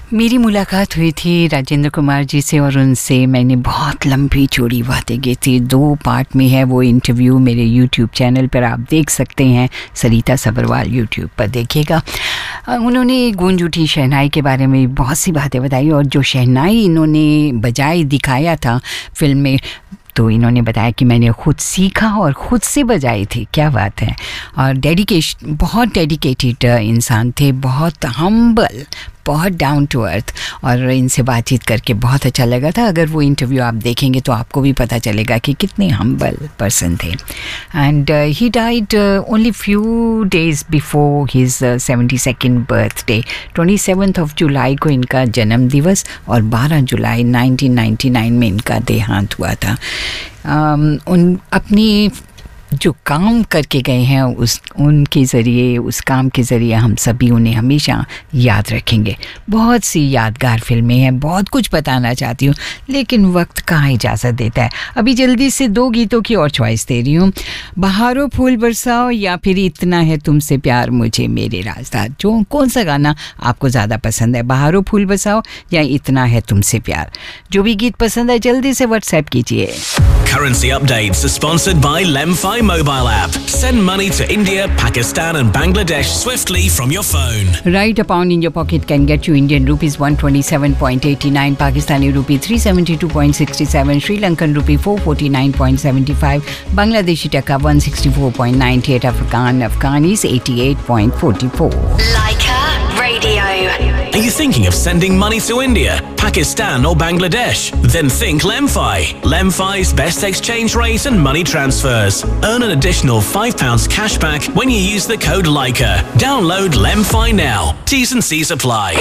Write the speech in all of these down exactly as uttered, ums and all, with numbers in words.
मेरी मुलाकात हुई थी राजेंद्र कुमार जी से और उनसे मैंने बहुत लंबी चौड़ी बातें की थी। दो पार्ट में है वो इंटरव्यू, मेरे यूट्यूब चैनल पर आप देख सकते हैं, सरिता सबरवाल यूट्यूब पर देखिएगा। उन्होंने गूंज उठी शहनाई के बारे में बहुत सी बातें बताई और जो शहनाई इन्होंने बजाई दिखाया था फिल्म में, तो इन्होंने बताया कि मैंने ख़ुद सीखा और ख़ुद से बजाई थी। क्या बात है। और डेडिकेशन, बहुत डेडिकेटेड इंसान थे, बहुत हम्बल, बहुत डाउन टू अर्थ, और इनसे बातचीत करके बहुत अच्छा लगा था। अगर वो इंटरव्यू आप देखेंगे तो आपको भी पता चलेगा कि कितने हम्बल पर्सन थे। And he died only few days before his seventy second birthday. Twenty seventh of July को इनका जन्म दिवस और बारह जुलाई नाइनटीन नाइन्टी नाइन में इनका देहांत हुआ था। um, उन अपनी जो काम करके गए हैं उस उनके ज़रिए, उस काम के ज़रिए हम सभी उन्हें हमेशा याद रखेंगे। बहुत सी यादगार फिल्में हैं, बहुत कुछ बताना चाहती हूँ लेकिन वक्त कहाँ इजाज़त देता है। अभी जल्दी से दो गीतों की और चॉइस दे रही हूँ, बहारों फूल बरसाओ या फिर इतना है तुमसे प्यार मुझे मेरे राजदार। जो कौन सा गाना आपको ज़्यादा पसंद है, बहारों फूल बरसाओ या इतना है तुमसे प्यार? जो भी गीत पसंद है जल्दी से व्हाट्सएप कीजिए। Currency updates are sponsored by Lemfi mobile app. Send money to India, Pakistan and Bangladesh swiftly from your phone. Right, a pound in your pocket can get you Indian rupees one twenty-seven point eight nine, Pakistani rupee three seventy-two point six seven, Sri Lankan rupee four forty-nine point seven five, Bangladeshi taka one sixty-four point nine eight, Afghan Afghanis eighty-eight point four four. Leica Radio. Are you thinking of sending money to India, Pakistan or Bangladesh? Then think Lemfi. Lemfi's best exchange rate and money transfers. Earn an additional five pounds cash back when you use the code Leica. Download Lemfi now. T's and C's apply.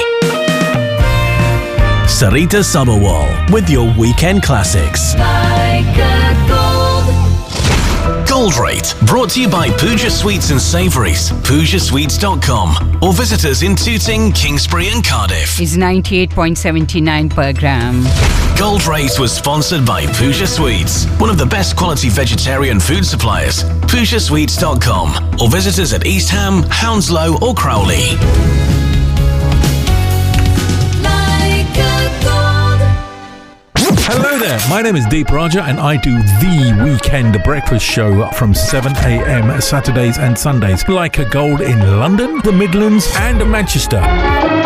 Sarita Sabharwal with your weekend classics. Leica Gold. Gold Rate, brought to you by Pooja Sweets and Savouries, pooja sweets dot com, or visit us in Tooting, Kingsbury and Cardiff. Is ninety-eight point seven nine per gram. Gold Rate was sponsored by Pooja Sweets, one of the best quality vegetarian food suppliers. pooja sweets dot com, or visit us at East Ham, Hounslow or Crowley. Hello there, my name is Deep Raja and I do The Weekend Breakfast Show from seven a.m. Saturdays and Sundays. Leica Gold in London, the Midlands and Manchester.